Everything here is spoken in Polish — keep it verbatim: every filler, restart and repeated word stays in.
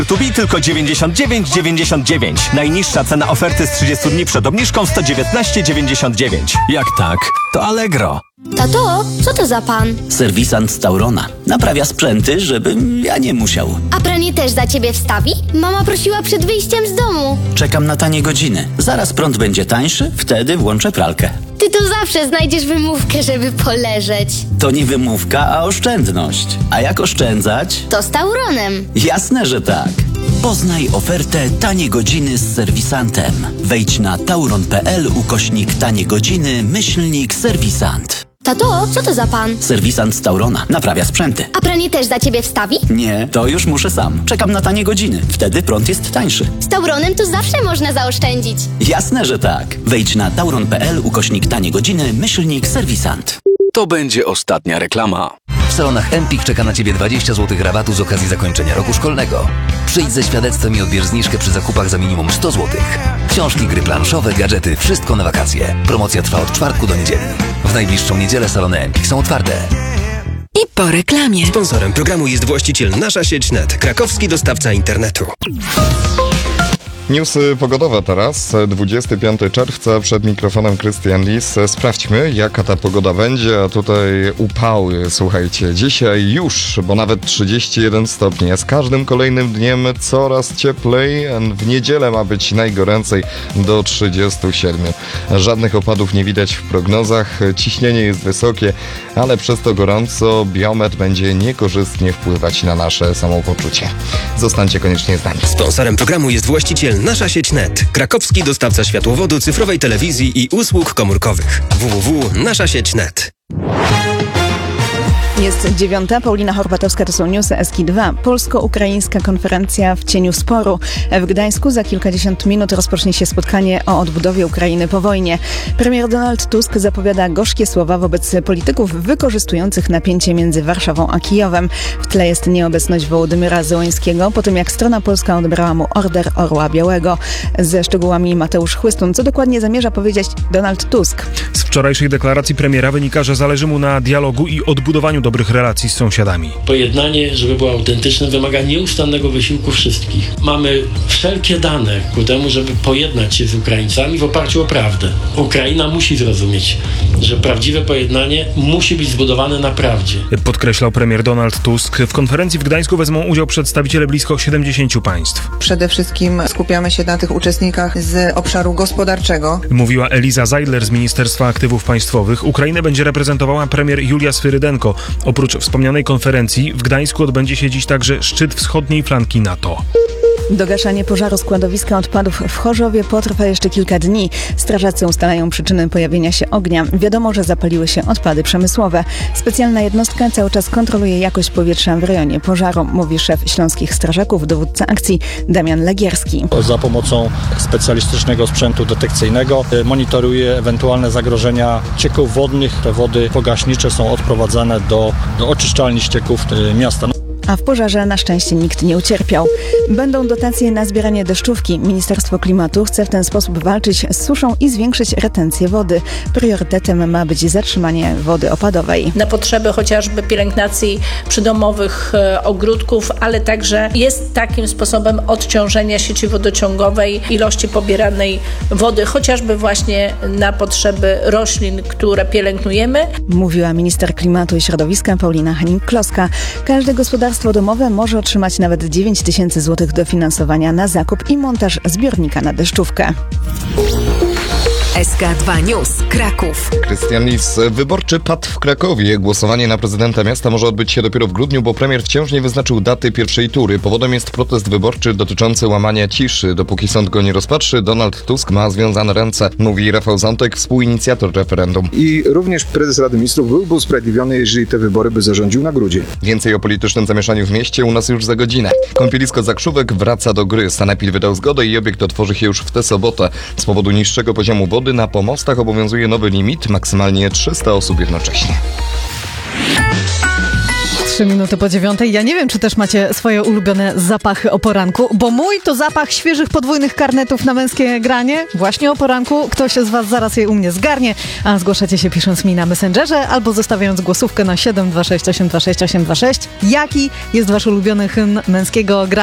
Tubi tylko dziewięćdziesiąt dziewięć dziewięćdziesiąt dziewięć. Najniższa cena oferty z trzydziestu dni przed obniżką sto dziewiętnaście dziewięćdziesiąt dziewięć. Jak tak, to Allegro. Tato, co to za pan? Serwisant z Taurona. Naprawia sprzęty, żebym ja nie musiał. A pranie też za ciebie wstawi? Mama prosiła przed wyjściem z domu. Czekam na tanie godziny. Zaraz prąd będzie tańszy, wtedy włączę pralkę. Ty to zawsze znajdziesz wymówkę, żeby poleżeć. To nie wymówka, a oszczędność. A jak oszczędzać? To z Tauronem. Jasne, że tak. Poznaj ofertę Tanie Godziny z serwisantem. Wejdź na tauron.pl ukośnik tanie godziny myślnik serwisant. Tato, co to za pan? Serwisant z Taurona. Naprawia sprzęty. A pranie też za ciebie wstawi? Nie, to już muszę sam. Czekam na tanie godziny. Wtedy prąd jest tańszy. Z Tauronem to zawsze można zaoszczędzić. Jasne, że tak. Wejdź na tauron.pl ukośnik tanie godziny myślnik serwisant. To będzie ostatnia reklama. W salonach Empik czeka na Ciebie dwadzieścia złotych rabatu z okazji zakończenia roku szkolnego. Przyjdź ze świadectwem i odbierz zniżkę przy zakupach za minimum sto złotych. Książki, gry planszowe, gadżety, wszystko na wakacje. Promocja trwa od czwartku do niedzieli. W najbliższą niedzielę salony Empik są otwarte. I po reklamie. Sponsorem programu jest właściciel Nasza Sieć Net, krakowski dostawca internetu. Newsy pogodowe teraz, dwudziestego piątego czerwca, przed mikrofonem Krystian Lis. Sprawdźmy, jaka ta pogoda będzie, a tutaj upały, słuchajcie, dzisiaj już, bo nawet trzydzieści jeden stopni, a z każdym kolejnym dniem coraz cieplej, w niedzielę ma być najgoręcej do trzydziestu siedmiu. Żadnych opadów nie widać w prognozach, ciśnienie jest wysokie, ale przez to gorąco biometr będzie niekorzystnie wpływać na nasze samopoczucie. Zostańcie koniecznie z nami. Sponsorem programu jest właściciel Nasza Sieć Net, krakowski dostawca światłowodu, cyfrowej telewizji i usług komórkowych. w w w kropka nasza sieć kropka net. Jest dziewiąta, Paulina Horbatowska, to są newsy S K I dwa. Polsko-ukraińska konferencja w cieniu sporu. W Gdańsku za kilkadziesiąt minut rozpocznie się spotkanie o odbudowie Ukrainy po wojnie. Premier Donald Tusk zapowiada gorzkie słowa wobec polityków wykorzystujących napięcie między Warszawą a Kijowem. W tle jest nieobecność Wołodymyra Zełańskiego, po tym jak strona polska odebrała mu Order Orła Białego. Ze szczegółami Mateusz Chłystun. Co dokładnie zamierza powiedzieć Donald Tusk? Z wczorajszej deklaracji premiera wynika, że zależy mu na dialogu i odbudowaniu dobrych relacji z sąsiadami. Pojednanie, żeby było autentyczne, wymaga nieustannego wysiłku wszystkich. Mamy wszelkie dane ku temu, żeby pojednać się z Ukraińcami w oparciu o prawdę. Ukraina musi zrozumieć, że prawdziwe pojednanie musi być zbudowane na prawdzie. Podkreślał premier Donald Tusk. W konferencji w Gdańsku wezmą udział przedstawiciele blisko siedemdziesięciu państw. Przede wszystkim skupiamy się na tych uczestnikach z obszaru gospodarczego. Mówiła Eliza Zeidler z Ministerstwa Aktywów Państwowych. Ukrainę będzie reprezentowała premier Julia Swyrydenko. Oprócz wspomnianej konferencji w Gdańsku odbędzie się dziś także szczyt wschodniej flanki NATO. Dogaszanie pożaru składowiska odpadów w Chorzowie potrwa jeszcze kilka dni. Strażacy ustalają przyczyny pojawienia się ognia. Wiadomo, że zapaliły się odpady przemysłowe. Specjalna jednostka cały czas kontroluje jakość powietrza w rejonie pożaru, mówi szef Śląskich Strażaków, dowódca akcji Damian Legierski. Za pomocą specjalistycznego sprzętu detekcyjnego monitoruje ewentualne zagrożenia cieków wodnych. Te wody pogaśnicze są odprowadzane do, do oczyszczalni ścieków miasta. A w pożarze na szczęście nikt nie ucierpiał. Będą dotacje na zbieranie deszczówki. Ministerstwo Klimatu chce w ten sposób walczyć z suszą i zwiększyć retencję wody. Priorytetem ma być zatrzymanie wody opadowej. Na potrzeby chociażby pielęgnacji przydomowych e, ogródków, ale także jest takim sposobem odciążenia sieci wodociągowej, ilości pobieranej wody, chociażby właśnie na potrzeby roślin, które pielęgnujemy. Mówiła minister klimatu i środowiska Paulina Henning-Kloska. Każde gospodarstwo domowe może otrzymać nawet dziewięć tysięcy złotych dofinansowania na zakup i montaż zbiornika na deszczówkę. S K dwa News, Kraków. Krystian Lis. Wyborczy pad w Krakowie. Głosowanie na prezydenta miasta może odbyć się dopiero w grudniu, bo premier wciąż nie wyznaczył daty pierwszej tury. Powodem jest protest wyborczy dotyczący łamania ciszy. Dopóki sąd go nie rozpatrzy, Donald Tusk ma związane ręce, mówi Rafał Zątek, współinicjator referendum. I również prezes Rady Ministrów byłby usprawiedliwiony, jeżeli te wybory by zarządził na grudzień. Więcej o politycznym zamieszaniu w mieście u nas już za godzinę. Kąpielisko Zakrzówek wraca do gry. Sanepid wydał zgodę i obiekt otworzy się już w tę sobotę. Z powodu niższego poziomu wody na pomostach obowiązuje nowy limit, maksymalnie trzysta osób jednocześnie. Trzy minuty po dziewiątej. Ja nie wiem, czy też macie swoje ulubione zapachy o poranku, bo mój to zapach świeżych podwójnych karnetów na męskie granie. Właśnie o poranku. Ktoś z was zaraz je u mnie zgarnie, a zgłaszacie się pisząc mi na Messengerze albo zostawiając głosówkę na siedem dwa sześć osiem dwa sześć osiem dwa sześć. Jaki jest wasz ulubiony hymn męskiego grania?